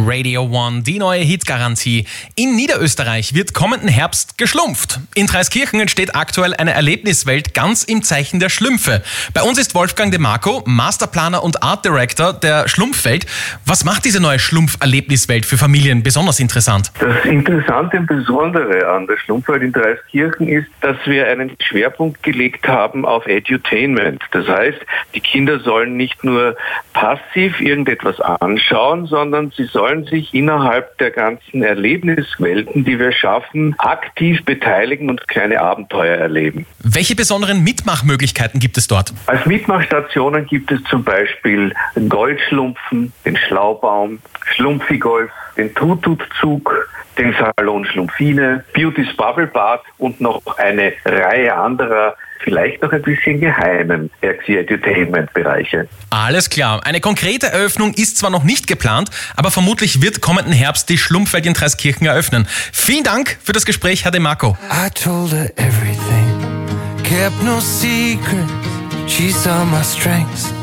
Radio One, die neue Hitgarantie. In Niederösterreich wird kommenden Herbst geschlumpft. In Dreiskirchen entsteht aktuell eine Erlebniswelt ganz im Zeichen der Schlümpfe. Bei uns ist Wolfgang De Marco, Masterplaner und Art Director der Schlumpfwelt. Was macht diese neue Schlumpf-Erlebniswelt für Familien besonders interessant? Das Interessante und Besondere an der Schlumpfwelt in Dreiskirchen ist, dass wir einen Schwerpunkt gelegt haben auf Edutainment. Das heißt, die Kinder sollen nicht nur passiv irgendetwas anschauen, sondern sie sollen sich innerhalb der ganzen Erlebniswelten, die wir schaffen, aktiv beteiligen und kleine Abenteuer erleben. Welche besonderen Mitmachmöglichkeiten gibt es dort? Als Mitmachstationen gibt es zum Beispiel den Goldschlumpfen, den Schlaubaum, Schlumpfigolf, den Tututzug, den Salon Schlumpfine, Beauty's Bubble Bad und noch eine Reihe anderer, vielleicht noch ein bisschen geheimen Edutainment-Bereiche. Alles klar. Eine konkrete Eröffnung ist zwar noch nicht geplant, aber vermutlich wird kommenden Herbst die Schlumpfwelt in Dreiskirchen eröffnen. Vielen Dank für das Gespräch, Herr De Marco. I told her everything, kept no secrets, she saw my strengths